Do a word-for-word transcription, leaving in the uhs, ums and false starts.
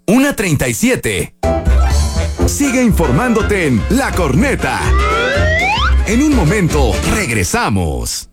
una treinta y siete. Sigue informándote en La Corneta. En un momento, regresamos.